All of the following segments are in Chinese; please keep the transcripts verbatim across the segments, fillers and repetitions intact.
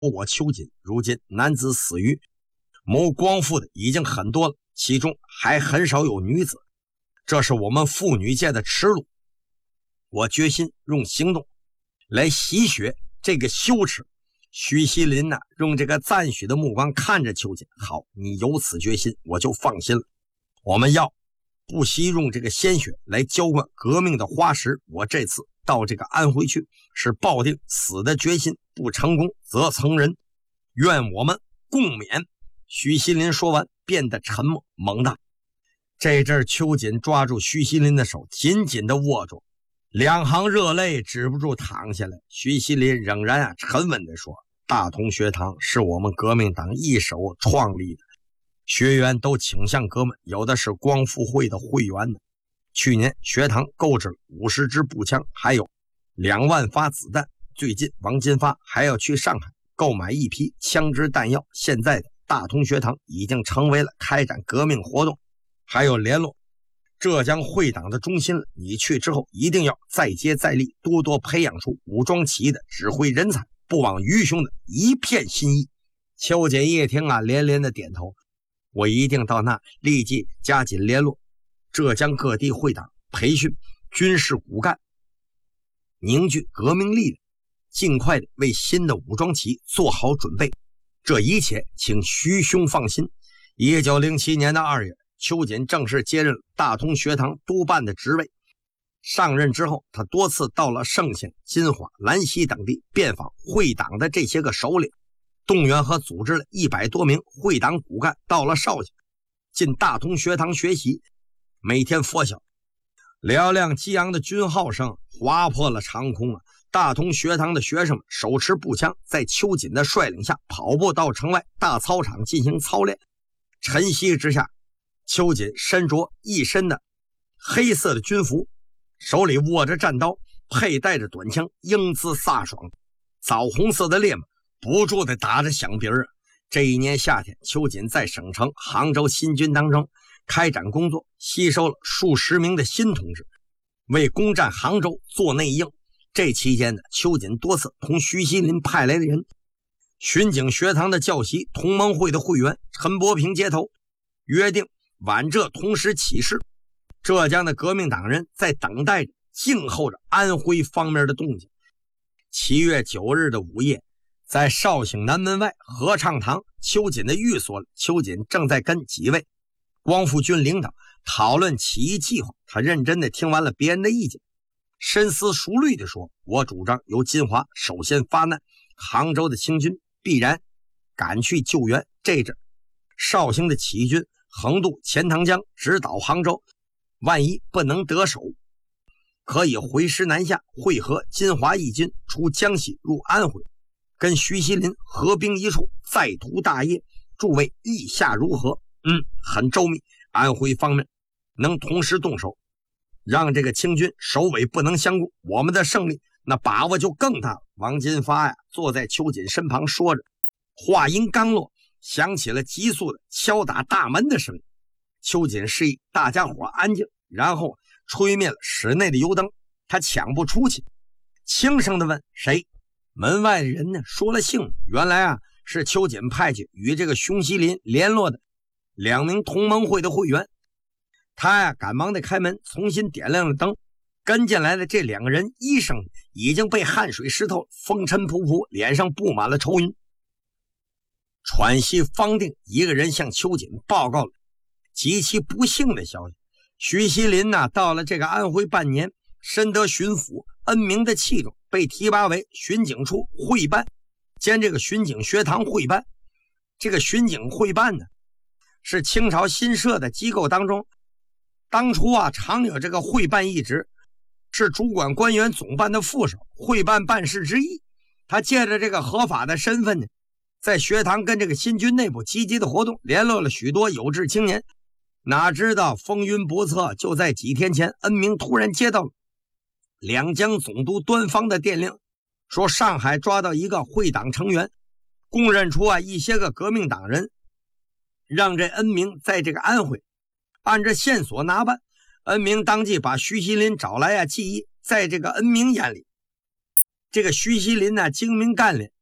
我秋瑾如今男子死于谋光复的已经很多了，其中还很少有女子，这是我们妇女界的耻辱。我决心用行动来洗雪这个羞耻。徐锡林呢、啊，用这个赞许的目光看着秋瑾，好，你有此决心，我就放心了。我们要不惜用这个鲜血来浇灌革命的花石。我这次到这个安徽去，是抱定死的决心，不成功则成仁，愿我们共勉。徐锡林说完，变得沉默猛大。这阵秋瑾抓住徐锡林的手，紧紧地握住，两行热泪止不住淌下来。徐锡林仍然啊沉稳地说：大同学堂是我们革命党一手创立的，学员都倾向革命，有的是光复会的会员呢。去年学堂购置了五十支步枪，还有两万发子弹。最近王金发还要去上海购买一批枪支弹药。现在的大同学堂已经成为了开展革命活动还有联络浙江会党的中心了。你去之后一定要再接再厉，多多培养出武装起义的指挥人才，不枉于兄的一片心意。邱瑾一听啊，连连的点头。我一定到那立即加紧联络浙江各地会党，培训军事骨干，凝聚革命力量，尽快的为新的武装起义做好准备。这一切请徐兄放心。一九零七年的二月，邱瑾正式接任大同学堂督办的职位。上任之后，他多次到了盛县、金华、兰溪等地遍访会党的这些个首领，动员和组织了一百多名会党骨干到了绍兴，进大同学堂学习。每天拂晓，嘹亮激昂的军号声划破了长空啊！大同学堂的学生们手持步枪，在邱瑾的率领下跑步到城外大操场进行操练。晨曦之下，邱瑾身着一身的黑色的军服，手里握着战刀，佩戴着短枪，英姿飒爽，枣红色的烈马不住地打着响鼻儿。这一年夏天，邱瑾在省城杭州新军当中开展工作，吸收了数十名的新同志，为攻占杭州做内应。这期间呢，邱瑾多次同徐锡林派来的人、巡警学堂的教习、同盟会的会员陈伯平接头，约定晚浙同时起事。浙江的革命党人在等待着、静候着安徽方面的动静。七月九日的午夜，在绍兴南门外合唱堂，邱瑾的寓所里，邱瑾正在跟几位光复军领导讨论起义计划。他认真地听完了别人的意见，深思熟虑地说：我主张由金华首先发难，杭州的清军必然赶去救援。这阵绍兴的起义军横渡钱塘江，直捣杭州，万一不能得手，可以回师南下，会合金华义军出江西入安徽，跟徐锡林合兵一处，再图大业。诸位意下如何？嗯，很周密。安徽方面能同时动手，让这个清军首尾不能相顾，我们的胜利那把握就更大了。王金发呀，坐在邱瑾身旁说着，话音刚落，响起了急速的敲打大门的声音。邱瑾示意大家伙安静，然后吹灭了室内的油灯。他抢步出去，轻声地问：谁？门外的人呢说了姓，原来啊是邱瑾派去与这个熊锡林联络的两名同盟会的会员。他呀赶忙的开门，重新点亮了灯。跟进来的这两个人医生已经被汗水湿透，风尘仆仆，脸上布满了愁云。喘息方定，一个人向邱瑾报告了极其不幸的消息：徐锡林呢、啊、到了这个安徽半年，深得巡抚恩明的器重，被提拔为巡警处会办兼这个巡警学堂会办。这个巡警会办呢，是清朝新设的机构当中，当初啊常有这个会办一职，是主管官员总办的副手，会办办事之一。他借着这个合法的身份呢，在学堂跟这个新军内部积极的活动，联络了许多有志青年。哪知道风云不测，就在几天前，恩明突然接到了两江总督端方的电令，说上海抓到一个会党成员，供认出啊一些个革命党人，让这恩明在这个安徽按着线索拿办。恩明当即把徐锡林找来啊记忆。在这个恩明眼里，这个徐锡林呢、啊、精明干练，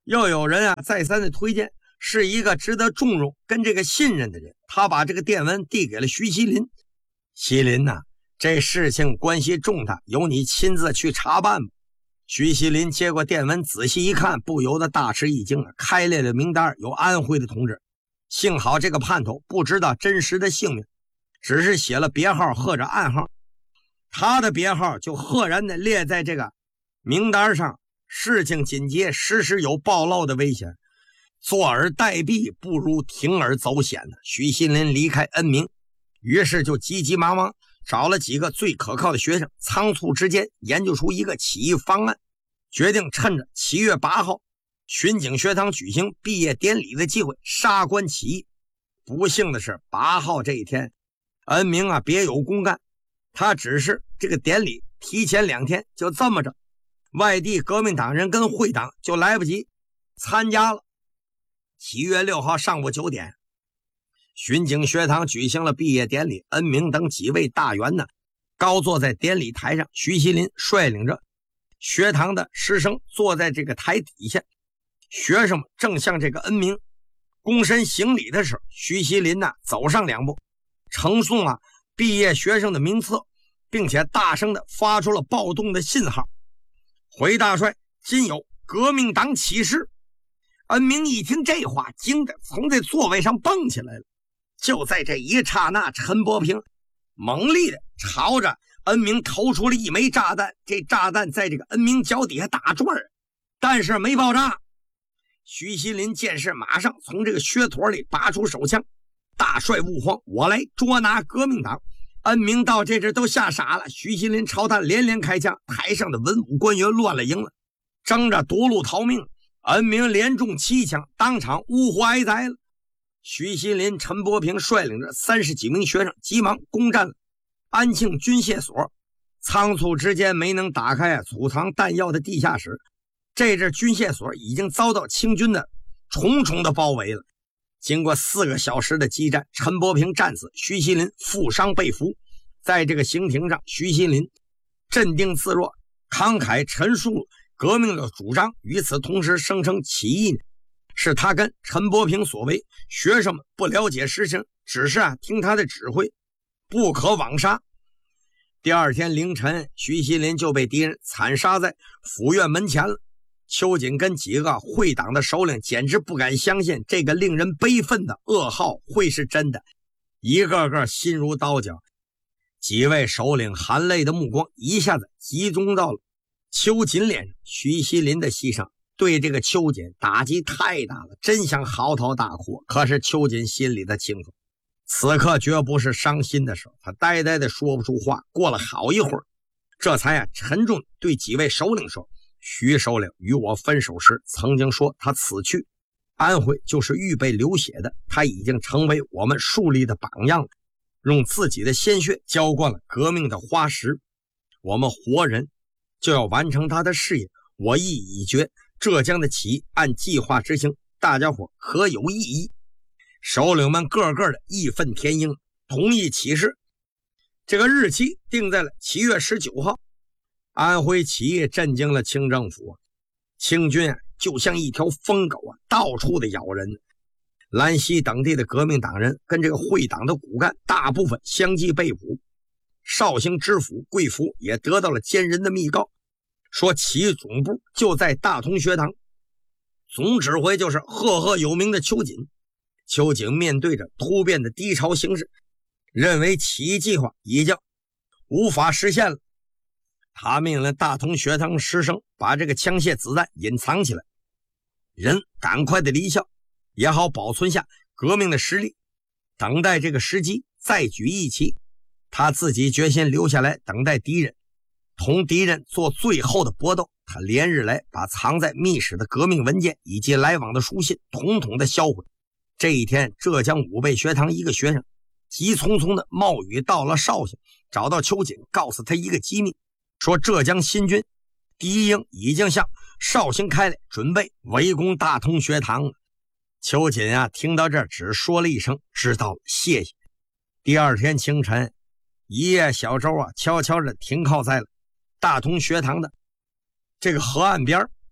又有人啊再三的推荐，是一个值得重用跟这个信任的人。他把这个电文递给了徐锡林。锡林呐、啊，这事情关系重大，由你亲自去查办吧。徐锡林接过电文，仔细一看，不由得大吃一惊啊！开列的名单有安徽的同志，幸好这个叛徒不知道真实的姓名，只是写了别号或者暗号，他的别号就赫然的列在这个名单上。事情紧接，时时有暴露的危险，坐而待毙不如铤而走险的。徐锡林离开恩明，于是就急急忙忙找了几个最可靠的学生，仓促之间研究出一个起义方案，决定趁着七月八号巡警学堂举行毕业典礼的机会杀官起义。不幸的是，八号这一天，恩明啊别有公干，他只是这个典礼提前两天，就这么着，外地革命党人跟会党就来不及参加了。七月六号上午九点，巡警学堂举行了毕业典礼，恩明等几位大员呢高坐在典礼台上，徐锡林率领着学堂的师生坐在这个台底下。学生们正向这个恩明躬身行礼的时候，徐锡林呢走上两步，呈送啊毕业学生的名册，并且大声的发出了暴动的信号：回大帅，今有革命党起事。恩明一听这话，惊得从这座位上蹦起来了。就在这一刹那，陈伯平猛力的朝着恩明投出了一枚炸弹，这炸弹在这个恩明脚底下打转，但是没爆炸。徐锡林见势，马上从这个靴坨里拔出手枪：大帅勿慌，我来捉拿革命党。恩明到这阵都吓傻了，徐锡林朝他连连开枪，台上的文武官员乱了营了，争着夺路逃命。恩明连中七枪，当场呜呼哀哉了。徐锡林、陈伯平率领着三十几名学生急忙攻占了安庆军械所，仓促之间没能打开啊储藏弹药的地下室。这支军械所已经遭到清军的重重的包围了。经过四个小时的激战，陈伯平战死，徐锡林负伤被俘。在这个刑庭上，徐锡林镇定自若，慷慨陈述革命的主张。与此同时，声称起义呢是他跟陈伯平所为，学生们不了解实情，只是啊听他的指挥，不可枉杀。第二天凌晨，徐锡林就被敌人惨杀在府院门前了。秋瑾跟几个会党的首领简直不敢相信这个令人悲愤的噩耗会是真的，一个个心如刀绞。几位首领含泪的目光一下子集中到了秋瑾脸上，徐锡林的牺牲对这个秋瑾打击太大了，真想嚎啕大哭。可是秋瑾心里的清楚，此刻绝不是伤心的时候，他呆呆的说不出话。过了好一会儿，这才啊沉重对几位首领说：徐首领与我分手时曾经说，他此去安徽就是预备流血的，他已经成为我们树立的榜样了，用自己的鲜血浇灌了革命的花石，我们活人就要完成他的事业。我意已决，浙江的起义按计划执行，大家伙可有异议？首领们个个的义愤填膺，同意起事。这个日期定在了七月十九号。安徽起义震惊了清政府，清军啊就像一条疯狗啊，到处的咬人。兰溪等地的革命党人跟这个会党的骨干大部分相继被捕。绍兴知府贵福也得到了奸人的密告，说起义总部就在大同学堂，总指挥就是赫赫有名的秋瑾。秋瑾面对着突变的低潮形势，认为起义计划已经无法实现了。他命令大同学堂师生把这个枪械子弹隐藏起来，人赶快的离校，也好保存下革命的实力，等待这个时机再举义旗。他自己决心留下来等待敌人，同敌人做最后的搏斗。他连日来把藏在密室的革命文件以及来往的书信统统的销毁。这一天，浙江武备学堂一个学生急匆匆的冒雨到了绍兴，找到秋瑾，告诉他一个机密，说浙江新军第一营已经向绍兴开来，准备围攻大同学堂了。秋瑾啊听到这儿只说了一声知道了，谢谢。第二天清晨，一叶小舟啊悄悄地停靠在了大同学堂的这个河岸边。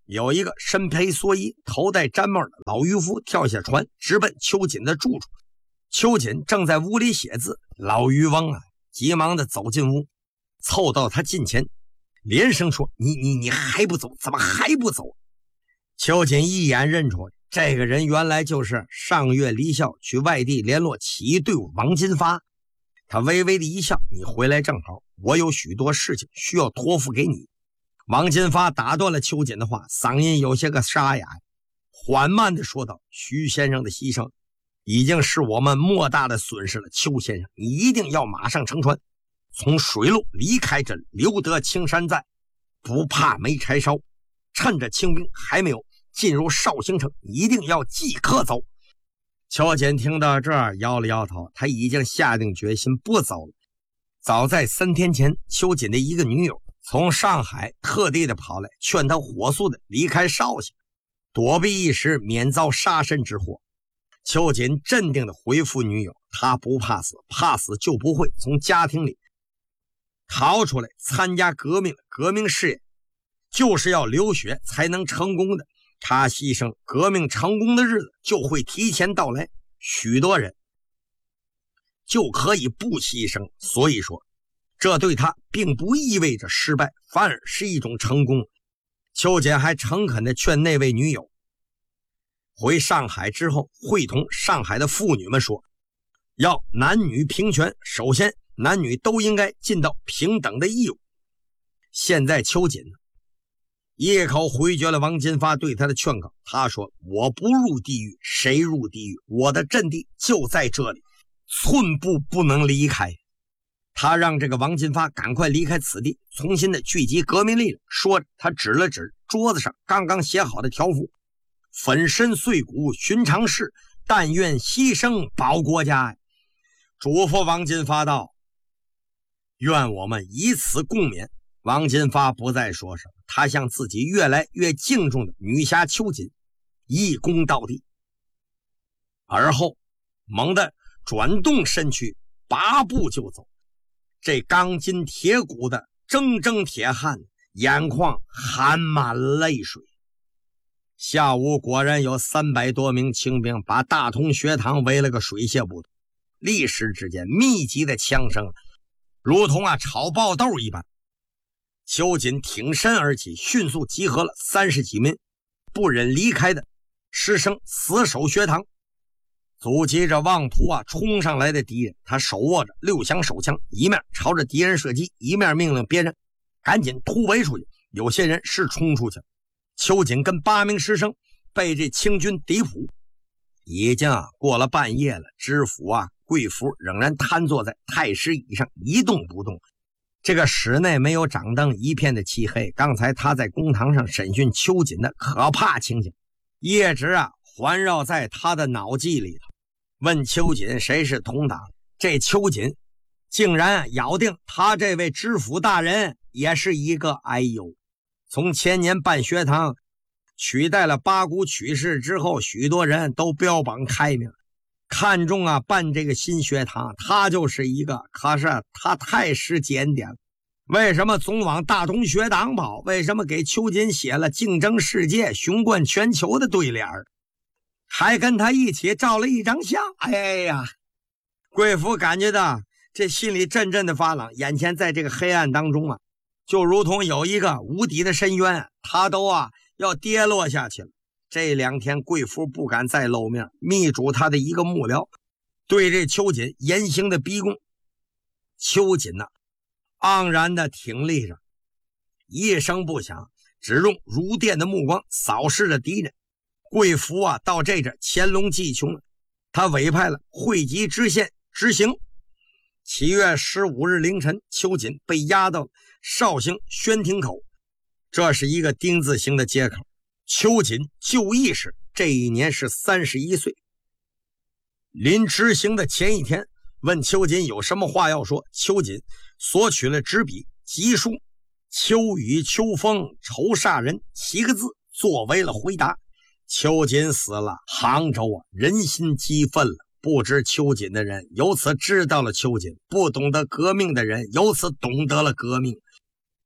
有一个身披蓑衣、头戴毡帽的老渔夫跳下船，直奔秋瑾的住处。秋瑾正在屋里写字，老渔翁啊，急忙的走进屋，凑到他近前，连声说：“你你你还不走？怎么还不走？”秋瑾一眼认出来，这个人原来就是上月离校去外地联络起义队伍王金发。他微微的一笑：“你回来正好，我有许多事情需要托付给你。”王金发打断了秋瑾的话，嗓音有些个沙哑，缓慢的说道：“徐先生的牺牲已经是我们莫大的损失了，邱先生，你一定要马上乘船，从水路离开这里，留得青山在，不怕没柴烧。趁着清兵还没有进入绍兴城，一定要即刻走。”邱瑾听到这儿摇了摇头，他已经下定决心不走了。早在三天前，邱瑾的一个女友从上海特地的跑来，劝他火速的离开绍兴，躲避一时，免遭杀身之祸。邱瑾镇定的回复女友，他不怕死，怕死就不会从家庭里逃出来参加革命，革命事业就是要流血才能成功的，他牺牲，革命成功的日子就会提前到来，许多人就可以不牺牲，所以说这对他并不意味着失败，反而是一种成功。邱瑾还诚恳地劝那位女友回上海之后会同上海的妇女们说，要男女平权，首先男女都应该尽到平等的义务。现在邱瑾一口回绝了王金发对他的劝告，他说：“我不入地狱，谁入地狱？我的阵地就在这里，寸步不能离开。”他让这个王金发赶快离开此地，重新的聚集革命力量。说着，他指了指桌子上刚刚写好的条幅：“粉身碎骨寻常事，但愿牺牲保国家。”嘱咐王金发道：“愿我们以此共勉。”王金发不再说什么，他向自己越来越敬重的女侠邱瑾一躬到地，而后猛地转动身躯，八步就走。这钢筋铁骨的铮铮铁汉眼眶含满泪水。下午果然有三百多名清兵把大同学堂围了个水泄不通，立时之间密集的枪声如同啊炒爆豆一般。邱瑾挺身而起，迅速集合了三十几名不忍离开的师生，死守学堂，阻击着妄图啊冲上来的敌人。他手握着六响手枪，一面朝着敌人射击，一面命令别人赶紧突围出去。有些人是冲出去了，邱瑾跟八名师生被这清军敌扑，已经啊过了半夜了。知府啊贵府仍然瘫坐在太师椅上一动不动。这个室内没有掌灯，一片的漆黑。刚才他在公堂上审讯邱瑾的可怕情景一直啊环绕在他的脑际里头。问邱瑾谁是同党，这邱瑾竟然咬定他这位知府大人也是一个。哎呦，从前年办学堂取代了八股取士之后，许多人都标榜开明，看中啊办这个新学堂，他就是一个。可是他太失检点了，为什么总往大同学堂跑？为什么给邱瑾写了竞争世界雄冠全球的对联，还跟他一起照了一张相？哎呀，贵府感觉到这心里阵阵的发冷，眼前在这个黑暗当中啊，就如同有一个无底的深渊，他都啊要跌落下去了。这两天贵妇不敢再露面，密嘱他的一个幕僚对这邱瑾严刑的逼供。邱瑾呢盎然的挺立着，一声不响，只用如电的目光扫视着敌人。贵府啊到这阵乾隆计穷了，他委派了会稽知县执行。七月十五日凌晨，邱瑾被押到绍兴宣亭口，这是一个丁字形的街口。邱瑾就义时这一年是三十一岁。临执行的前一天，问邱瑾有什么话要说，邱瑾索取了纸笔，急书秋雨秋风愁煞人七个字作为了回答。邱瑾死了，杭州啊人心激愤了，不知邱瑾的人由此知道了邱瑾，不懂得革命的人由此懂得了革命。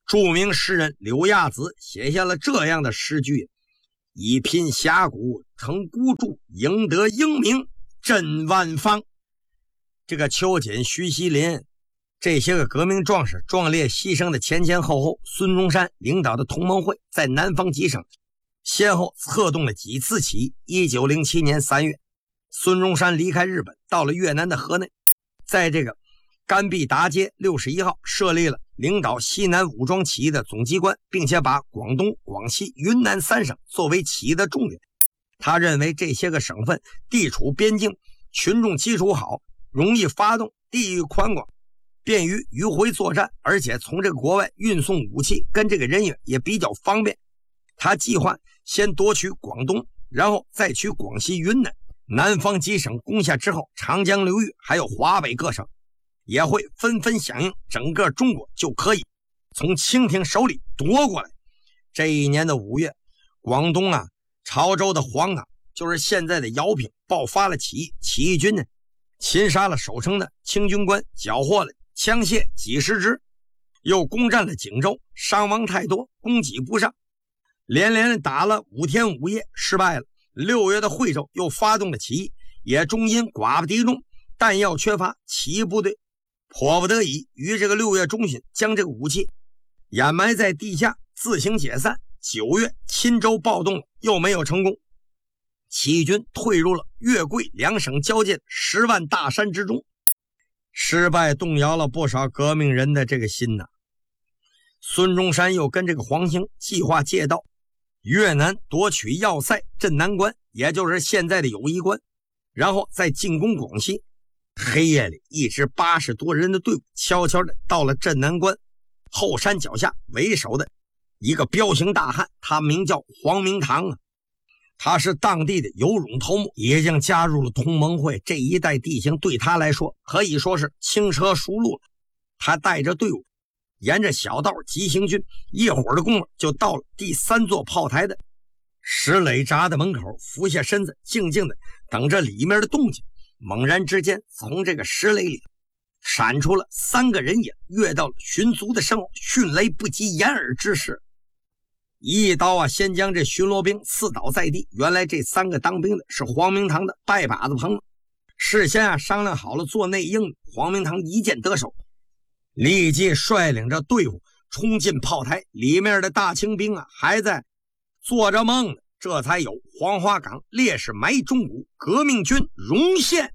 著名诗人柳亚子写下了这样的诗句：一品峡谷腾孤注，赢得英名震万方。这个邱瑾、徐锡麟这些个革命壮士壮烈牺牲的前前后后，孙中山领导的同盟会在南方几省先后策动了几次起义。一九零七年三月，孙中山离开日本，到了越南的河内，在这个甘碧达街六十一号设立了领导西南武装起义的总机关，并且把广东、广西、云南三省作为起义的重点。他认为这些个省份地处边境，群众基础好，容易发动，地域宽广，便于迂回作战，而且从这个国外运送武器跟这个人员也比较方便。他计划先夺取广东，然后再取广西、云南。南方几省攻下之后，长江流域还有华北各省也会纷纷响应，整个中国就可以从清廷手里夺过来。这一年的五月，广东啊潮州的黄冈，就是现在的姚平，爆发了起义。起义军呢擒杀了守城的清军官，缴获了枪械几十支，又攻占了锦州，伤亡太多，供给不上，连连打了五天五夜，失败了。六月的惠州又发动了起义，也终因寡不敌众，弹药缺乏，起义部队迫不得已于这个六月中旬将这个武器掩埋在地下，自行解散。九月钦州暴动了，又没有成功，起义军退入了粤桂两省交界十万大山之中。失败动摇了不少革命人的这个心呐。孙中山又跟这个黄兴计划借道越南夺取要塞镇南关，也就是现在的友谊关，然后再进攻广西。黑夜里，一支八十多人的队伍悄悄的到了镇南关后山脚下，为首的一个彪形大汉，他名叫黄明堂啊。他是当地的有勇头目，已经加入了同盟会。这一带地形对他来说可以说是轻车熟路了。他带着队伍沿着小道急行军，一会儿的功夫就到了第三座炮台的石垒闸的门口，俯下身子静静的等着里面的动静。猛然之间，从这个石垒里闪出了三个人影，跃到了巡卒的身后，迅雷不及掩耳之势，一刀啊先将这巡逻兵刺倒在地。原来这三个当兵的是黄明堂的拜把子朋友，事先啊商量好了做内应。黄明堂一箭得手，立即率领着队伍冲进炮台，里面的大清兵啊还在做着梦呢。这才有黄花岗烈士埋忠骨，革命军荣现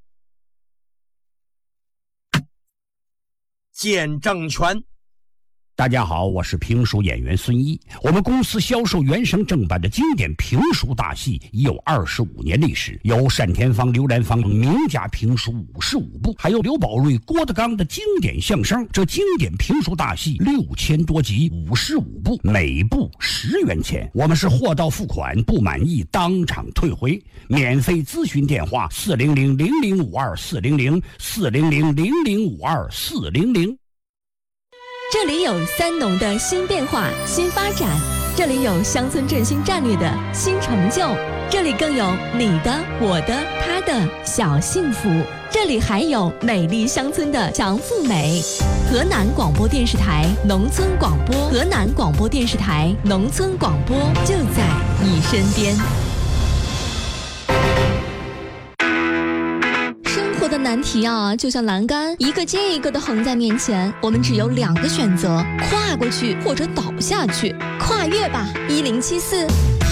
建政权。 大家好，我是评书演员孙一。我们公司销售原声正版的经典评书大戏已有二十五年历史，有单田芳、刘兰芳名家评书五十五部，还有刘宝瑞、郭德纲的经典相声。这经典评书大戏六千多集，五十五部，每部十元钱。我们是货到付款，不满意当场退回。免费咨询电话：四零零零零五二四零零四零零零零五二四零零。 这里有三农的新变化、新发展，这里有乡村振兴战略的新成就，这里更有你的、我的、他的小幸福，这里还有美丽乡村的强富美。河南广播电视台农村广播，河南广播电视台农村广播就在你身边。的难题啊，就像栏杆一个接一个的横在面前，我们只有两个选择：跨过去或者倒下去。跨越吧，一零七四。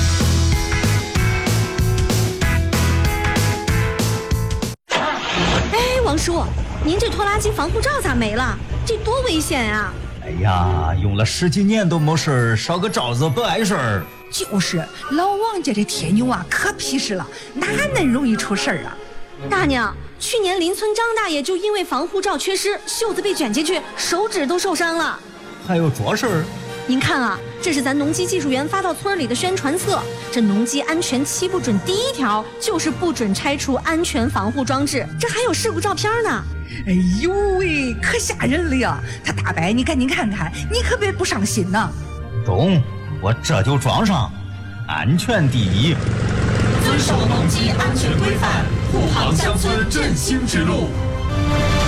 哎，王叔，您这拖拉机防护罩咋没了？这多危险啊！ 哎呀，用了十几年都没事，烧个罩子不碍事儿。 就是，老王家这铁牛啊，可皮实了，哪能容易出事儿啊？ 大娘，去年邻村张大爷就因为防护罩缺失，袖子被卷进去，手指都受伤了。 还有这事儿？ 您看啊，这是咱农机技术员发到村里的宣传册。这农机安全七不准第一条就是不准拆除安全防护装置，这还有事故照片呢。 哎呦喂，可吓人了呀！他大伯，你赶紧看看，你可别不上心呐。 中，我这就装上。安全第一， 遵守农机安全规范，护航乡村振兴之路。